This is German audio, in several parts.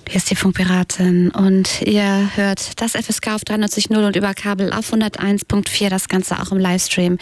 Hier ist die Funkpiratin und ihr hört das FSK auf 93.0 und über Kabel auf 101.4, das Ganze auch im Livestream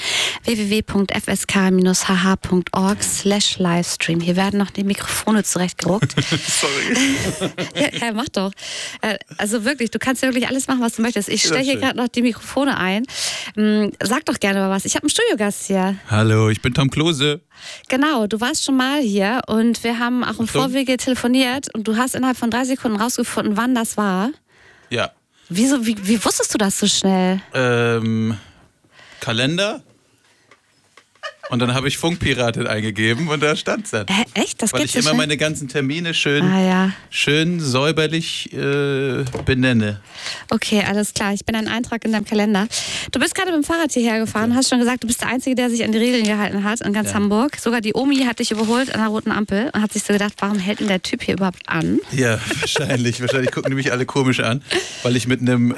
www.fsk-hh.org/Livestream. Hier werden noch die Mikrofone zurechtgerückt. Sorry. Ja, mach doch. Also wirklich, du kannst ja wirklich alles machen, was du möchtest. Ich stelle hier gerade noch die Mikrofone ein. Sag doch gerne mal was. Ich habe einen Studiogast hier. Hallo, ich bin Tom Klose. Genau, du warst schon mal hier und wir haben auch im Vorwege telefoniert und du hast innerhalb von 3 Sekunden rausgefunden, wann das war. Ja. Wie wusstest du das so schnell? Kalender. Und dann habe ich Funkpiratin eingegeben und da stand es dann. Echt? Das Weil geht ich so immer schnell? meine ganzen Termine schön säuberlich benenne. Okay, alles klar. Ich bin ein Eintrag in deinem Kalender. Du bist gerade mit dem Fahrrad hierher gefahren, hast schon gesagt, du bist der Einzige, der sich an die Regeln gehalten hat in ganz Hamburg. Sogar die Omi hat dich überholt an der roten Ampel und hat sich so gedacht, warum hält denn der Typ hier überhaupt an? Ja, wahrscheinlich. Wahrscheinlich gucken die mich alle komisch an, weil ich mit einem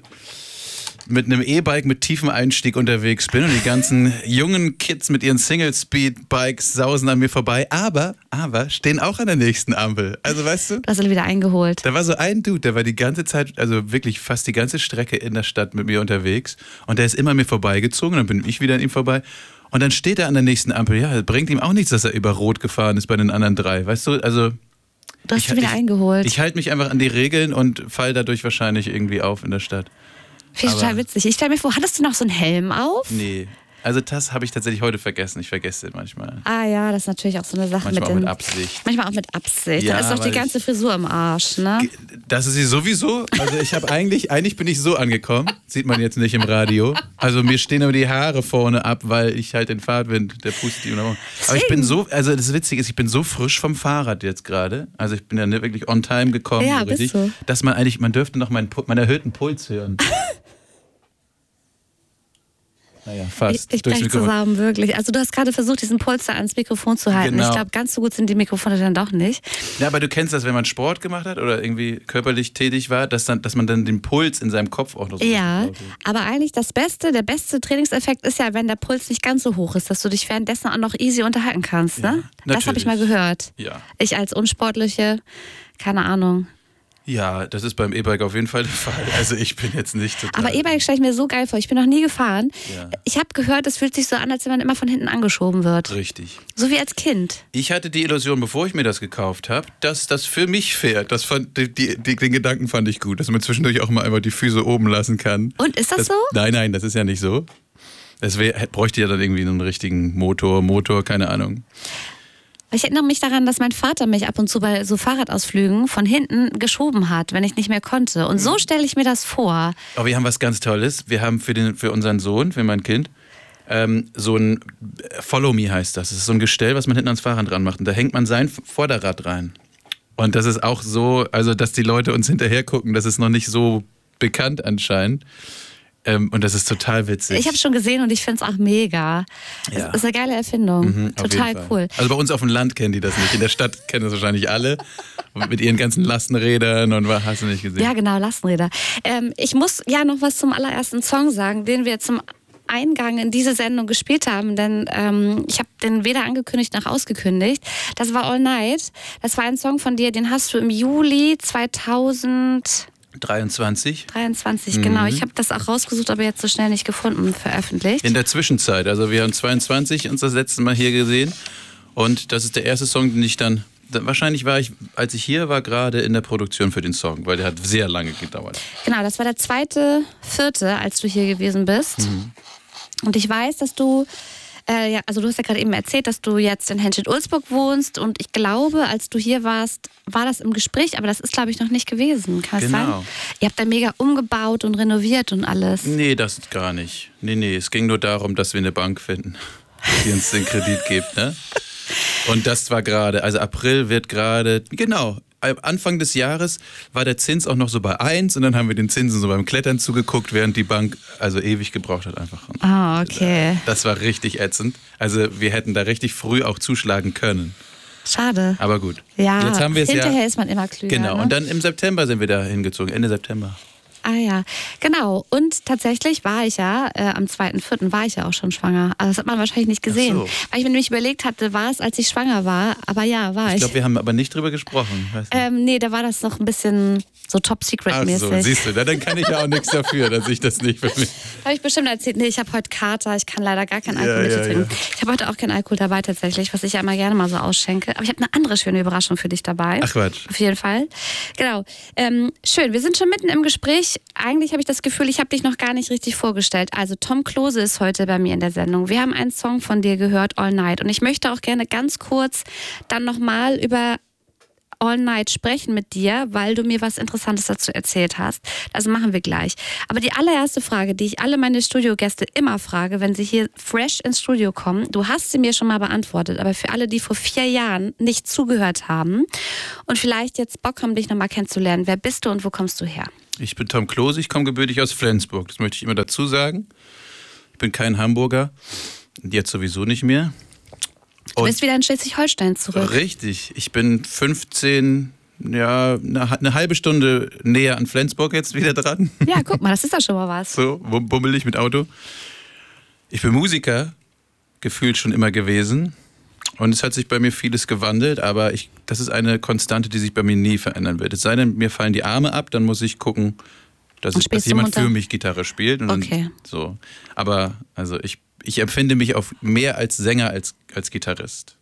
E-Bike mit tiefem Einstieg unterwegs bin und die ganzen jungen Kids mit ihren Single-Speed-Bikes sausen an mir vorbei, aber stehen auch an der nächsten Ampel. Also weißt du? Du hast alle wieder eingeholt. Da war so ein Dude, der war die ganze Zeit, also wirklich fast die ganze Strecke in der Stadt mit mir unterwegs und der ist immer an mir vorbeigezogen, dann bin ich wieder an ihm vorbei und dann steht er an der nächsten Ampel. Ja, bringt ihm auch nichts, dass er über Rot gefahren ist bei den anderen 3, weißt du? Also Du hast ihn wieder eingeholt. Ich halte mich einfach an die Regeln und fall dadurch wahrscheinlich irgendwie auf in der Stadt. Finde ich total witzig. Ich stelle mir vor, hattest du noch so einen Helm auf? Nee. Also das habe ich tatsächlich heute vergessen. Ich vergesse den manchmal. Ah ja, das ist natürlich auch so eine Sache Manchmal auch mit Absicht. Manchmal auch mit Absicht. Ja, Da ist doch die ganze Frisur im Arsch, ne? Das ist sie sowieso. Also ich habe eigentlich bin ich so angekommen. Sieht man jetzt nicht im Radio. Also mir stehen aber die Haare vorne ab, weil ich halt den Fahrtwind, der pustet die aber ich bin so, also das Witzige ist, ich bin so frisch vom Fahrrad jetzt gerade. Also ich bin ja wirklich on time gekommen. Ja, so richtig, bist du. dass man dürfte noch meinen erhöhten Puls hören. Naja, fast. Ich breche zusammen, wirklich. Also du hast gerade versucht, diesen Polster ans Mikrofon zu halten. Genau. Ich glaube, ganz so gut sind die Mikrofone dann doch nicht. Ja, aber du kennst das, wenn man Sport gemacht hat oder irgendwie körperlich tätig war, dass man dann den Puls in seinem Kopf auch noch so Ja, lautet. aber eigentlich der beste Trainingseffekt ist ja, wenn der Puls nicht ganz so hoch ist, dass du dich währenddessen auch noch easy unterhalten kannst. Ne? Ja, das habe ich mal gehört. Ja. Ich als Unsportliche, keine Ahnung. Ja, das ist beim E-Bike auf jeden Fall der Fall. Also ich bin jetzt nicht total... Aber E-Bike stelle ich mir so geil vor. Ich bin noch nie gefahren. Ja. Ich habe gehört, es fühlt sich so an, als wenn man immer von hinten angeschoben wird. Richtig. So wie als Kind. Ich hatte die Illusion, bevor ich mir das gekauft habe, dass das für mich fährt. Den Gedanken fand ich gut, dass man zwischendurch auch mal einfach die Füße oben lassen kann. Und ist das so? Nein, das ist ja nicht so. Bräuchte ja dann irgendwie einen richtigen Motor, keine Ahnung. Ich erinnere mich daran, dass mein Vater mich ab und zu bei so Fahrradausflügen von hinten geschoben hat, wenn ich nicht mehr konnte. Und so stelle ich mir das vor. Aber wir haben was ganz Tolles. Wir haben für unseren Sohn, für mein Kind, so ein Follow Me heißt das. Das ist so ein Gestell, was man hinten ans Fahrrad dran macht. Und da hängt man sein Vorderrad rein. Und das ist auch so, also dass die Leute uns hinterher gucken, das ist noch nicht so bekannt anscheinend. Und das ist total witzig. Ich habe schon gesehen und ich finde es auch mega. Ja. Das ist eine geile Erfindung. Total cool. Also bei uns auf dem Land kennen die das nicht. In der Stadt kennen das wahrscheinlich alle. Mit ihren ganzen Lastenrädern und was hast du nicht gesehen? Ja, genau, Lastenräder. Ich muss ja noch was zum allerersten Song sagen, den wir zum Eingang in diese Sendung gespielt haben, denn ich habe den weder angekündigt noch ausgekündigt. Das war All Night. Das war ein Song von dir, den hast du im Juli 2023, genau. Ich habe das auch rausgesucht, aber jetzt so schnell nicht gefunden, veröffentlicht. In der Zwischenzeit, also wir haben 22 uns das letzte Mal hier gesehen und das ist der erste Song, den ich dann, wahrscheinlich war ich, als ich hier war, gerade in der Produktion für den Song, weil der hat sehr lange gedauert. Genau, das war der 2.4., als du hier gewesen bist. Und ich weiß, dass du also du hast ja gerade eben erzählt, dass du jetzt in Henstedt-Ulzburg wohnst und ich glaube, als du hier warst, war das im Gespräch, aber das ist, glaube ich, noch nicht gewesen. Kann es sein? Ihr habt da mega umgebaut und renoviert und alles. Nee, das gar nicht. Nee, es ging nur darum, dass wir eine Bank finden, die uns den Kredit gibt, ne? Und das war gerade, also April wird gerade, genau, Anfang des Jahres war der Zins auch noch so bei 1 und dann haben wir den Zinsen so beim Klettern zugeguckt, während die Bank also ewig gebraucht hat einfach. Ah, okay. Das war richtig ätzend. Also wir hätten da richtig früh auch zuschlagen können. Schade. Aber gut. Ja, jetzt haben wir es hinterher ist man immer klüger. Genau, ne? und dann im September sind wir da hingezogen, Ende September. Ah ja, genau. Und tatsächlich war ich ja, am 2.4. war ich ja auch schon schwanger. Also das hat man wahrscheinlich nicht gesehen. Ach so. Weil ich mir nämlich überlegt hatte, war es, als ich schwanger war? Aber ja, war ich. Ich glaube, wir haben aber nicht drüber gesprochen. Nee, da war das noch ein bisschen so Top-Secret-mäßig. Ach so, siehst du, dann kann ich ja auch nichts dafür, dass ich das nicht für mich... Habe ich bestimmt erzählt, nee, ich habe heute Kater, ich kann leider gar keinen Alkohol mit dir trinken. Ja. Ich habe heute auch keinen Alkohol dabei tatsächlich, was ich ja immer gerne mal so ausschenke. Aber ich habe eine andere schöne Überraschung für dich dabei. Ach Quatsch. Auf jeden Fall. Genau. Schön, wir sind schon mitten im Gespräch. Eigentlich habe ich das Gefühl, ich habe dich noch gar nicht richtig vorgestellt. Also Tom Klose ist heute bei mir in der Sendung. Wir haben einen Song von dir gehört, All Night. Und ich möchte auch gerne ganz kurz dann nochmal über All Night sprechen mit dir, weil du mir was Interessantes dazu erzählt hast. Das machen wir gleich. Aber die allererste Frage, die ich alle meine Studiogäste immer frage, wenn sie hier fresh ins Studio kommen, du hast sie mir schon mal beantwortet, aber für alle, die vor 4 Jahren nicht zugehört haben und vielleicht jetzt Bock haben, dich nochmal kennenzulernen, wer bist du und wo kommst du her? Ich bin Tom Klose, ich komme gebürtig aus Flensburg. Das möchte ich immer dazu sagen. Ich bin kein Hamburger, jetzt sowieso nicht mehr. Du bist wieder in Schleswig-Holstein zurück. Richtig. Ich bin 15, eine halbe Stunde näher an Flensburg jetzt wieder dran. Ja, guck mal, das ist ja schon mal was. So, bummelig mit Auto. Ich bin Musiker, gefühlt schon immer gewesen. Und es hat sich bei mir vieles gewandelt, aber das ist eine Konstante, die sich bei mir nie verändern wird. Es sei denn, mir fallen die Arme ab, dann muss ich gucken, dass jemand für mich Gitarre spielt. Und okay. Dann, so. Aber also ich empfinde mich auf mehr als Sänger als Gitarrist.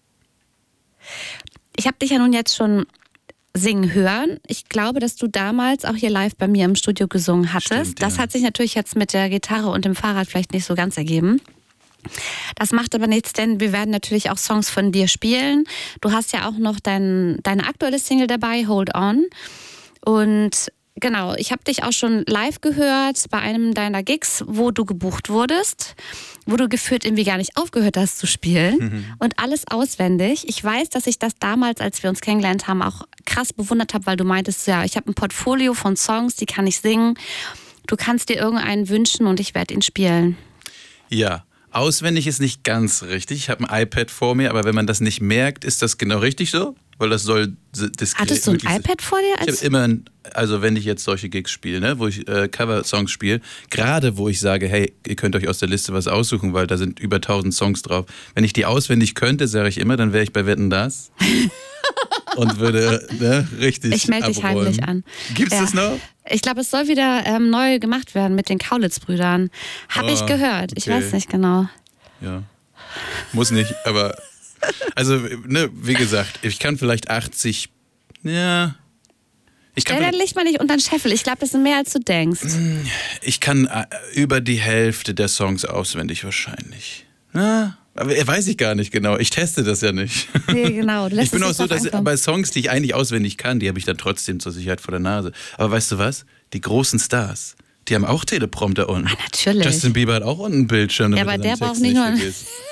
Ich habe dich ja nun jetzt schon singen hören. Ich glaube, dass du damals auch hier live bei mir im Studio gesungen hattest. Stimmt, ja. Das hat sich natürlich jetzt mit der Gitarre und dem Fahrrad vielleicht nicht so ganz ergeben. Das macht aber nichts, denn wir werden natürlich auch Songs von dir spielen. Du hast ja auch noch deine aktuelle Single dabei, Hold On. Und genau, ich habe dich auch schon live gehört bei einem deiner Gigs, wo du gebucht wurdest, wo du gefühlt irgendwie gar nicht aufgehört hast zu spielen und alles auswendig. Ich weiß, dass ich das damals, als wir uns kennengelernt haben, auch krass bewundert habe, weil du meintest, ja, ich habe ein Portfolio von Songs, die kann ich singen. Du kannst dir irgendeinen wünschen und ich werde ihn spielen. Ja. Auswendig ist nicht ganz richtig. Ich habe ein iPad vor mir, aber wenn man das nicht merkt, ist das genau richtig so? Weil das soll diskret. Hattest du ein iPad vor dir? Ich habe immer, also wenn ich jetzt solche Gigs spiele, ne, wo ich Cover-Songs spiele, gerade wo ich sage, hey, ihr könnt euch aus der Liste was aussuchen, weil da sind über 1000 Songs drauf. Wenn ich die auswendig könnte, sage ich immer, dann wäre ich bei Wetten, dass und würde richtig Ich melde dich heimlich an. Gibt's das noch? Ich glaube, es soll wieder neu gemacht werden mit den Kaulitz-Brüdern. Habe ich gehört. Ich weiß nicht genau. Ja, muss nicht, aber also, ne, wie gesagt, ich kann vielleicht 80, ja. Stell dein Licht mal nicht unter den Scheffel. Ich glaube, das sind mehr, als du denkst. Ich kann über die Hälfte der Songs auswendig wahrscheinlich. Ja, aber weiß ich gar nicht genau. Ich teste das ja nicht. Nee, genau. Ich bin auch so, dass bei Songs, die ich eigentlich auswendig kann, die habe ich dann trotzdem zur Sicherheit vor der Nase. Aber weißt du was? Die großen Stars, die haben auch Teleprompter unten. Ah, natürlich. Justin Bieber hat auch unten einen Bildschirm. Ja, aber der braucht nicht nur...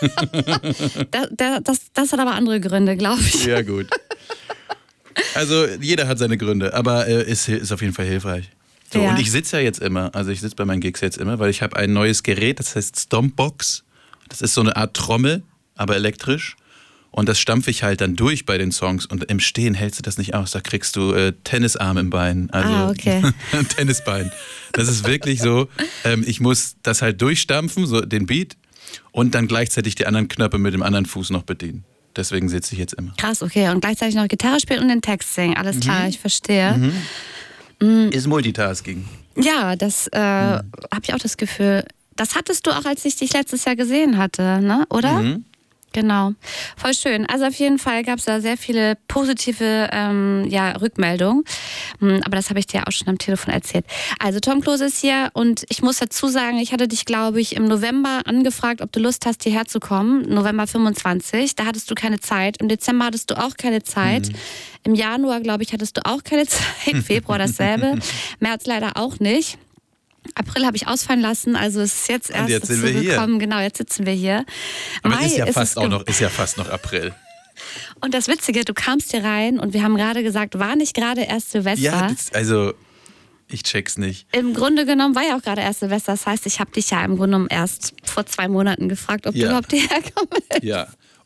das hat aber andere Gründe, glaube ich. Ja, gut. Also jeder hat seine Gründe, aber ist auf jeden Fall hilfreich. So, ja. Und ich sitze ja jetzt immer, also ich sitze bei meinen Gigs jetzt immer, weil ich habe ein neues Gerät, das heißt Stompbox. Das ist so eine Art Trommel, aber elektrisch. Und das stampfe ich halt dann durch bei den Songs. Und im Stehen hältst du das nicht aus. Da kriegst du Tennisarm im Bein. Also okay. Tennisbein. Das ist wirklich so, ich muss das halt durchstampfen, so den Beat. Und dann gleichzeitig die anderen Knöpfe mit dem anderen Fuß noch bedienen. Deswegen sitze ich jetzt immer. Krass, okay. Und gleichzeitig noch Gitarre spielen und den Text singen. Alles klar, ich verstehe. Ist Multitasking. Ja, das habe ich auch das Gefühl. Das hattest du auch, als ich dich letztes Jahr gesehen hatte, ne? Oder? Genau. Voll schön. Also auf jeden Fall gab es da sehr viele positive Rückmeldungen. Aber das habe ich dir auch schon am Telefon erzählt. Also Tom Klose ist hier und ich muss dazu sagen, ich hatte dich, glaube ich, im November angefragt, ob du Lust hast, hierher zu kommen. November 25. Da hattest du keine Zeit. Im Dezember hattest du auch keine Zeit. Im Januar, glaube ich, hattest du auch keine Zeit. Februar dasselbe. März leider auch nicht. April habe ich ausfallen lassen, also es ist jetzt erst dazu gekommen. Genau, jetzt sitzen wir hier. Aber Mai ist ja fast noch April. Und das Witzige, du kamst hier rein und wir haben gerade gesagt, war nicht gerade erst Silvester? Ja, also ich check's nicht. Im Grunde genommen war ja auch gerade erst Silvester, das heißt, ich habe dich ja im Grunde genommen erst vor 2 Monaten gefragt, ob du überhaupt hierher kommen willst. Ja.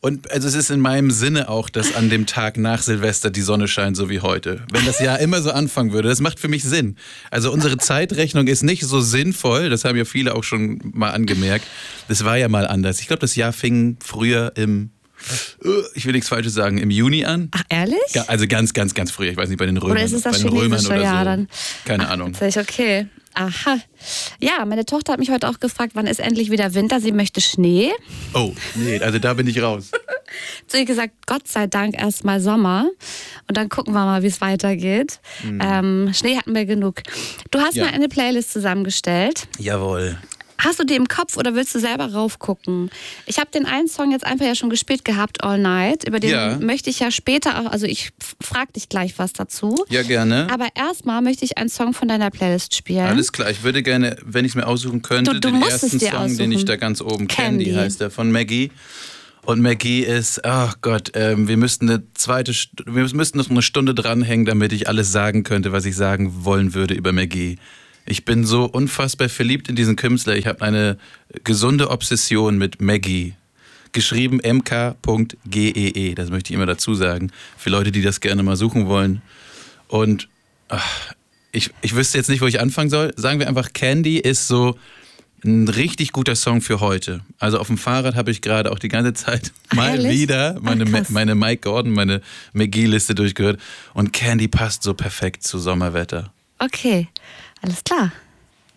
Und also es ist in meinem Sinne auch, dass an dem Tag nach Silvester die Sonne scheint, so wie heute. Wenn das Jahr immer so anfangen würde, das macht für mich Sinn. Also unsere Zeitrechnung ist nicht so sinnvoll, das haben ja viele auch schon mal angemerkt. Das war ja mal anders. Ich glaube, das Jahr fing früher ich will nichts Falsches sagen, im Juni an. Ach, ehrlich? Ja, also ganz, ganz, ganz früher. Ich weiß nicht, bei den Römern. Oder ist es das bei den Römern oder Jahr so. dann? Keine Ahnung. Okay. Aha. Ja, meine Tochter hat mich heute auch gefragt, wann ist endlich wieder Winter? Sie möchte Schnee. Oh, nee, also da bin ich raus. Zu ihr gesagt, Gott sei Dank erstmal Sommer. Und dann gucken wir mal, wie es weitergeht. Schnee hatten wir genug. Du hast mal eine Playlist zusammengestellt. Jawohl. Hast du die im Kopf oder willst du selber raufgucken? Ich habe den einen Song jetzt einfach ja schon gespielt gehabt, All Night. Über den möchte ich ja später auch, also ich frage dich gleich was dazu. Ja, gerne. Aber erstmal möchte ich einen Song von deiner Playlist spielen. Alles klar, ich würde gerne, wenn ich es mir aussuchen könnte, den ersten Song, den ich da ganz oben, Candy heißt der, von Maggie. Und Maggie ist, ach Gott, wir müssten noch eine Stunde dranhängen, damit ich alles sagen könnte, was ich sagen wollen würde über Maggie. Ich bin so unfassbar verliebt in diesen Künstler. Ich habe eine gesunde Obsession mit Maggie. Geschrieben mk.gee. Das möchte ich immer dazu sagen. Für Leute, die das gerne mal suchen wollen. Und ich wüsste jetzt nicht, wo ich anfangen soll. Sagen wir einfach, Candy ist so ein richtig guter Song für heute. Also auf dem Fahrrad habe ich gerade auch die ganze Zeit wieder meine Mike Gordon, meine Maggie-Liste durchgehört. Und Candy passt so perfekt zu Sommerwetter. Okay, alles klar.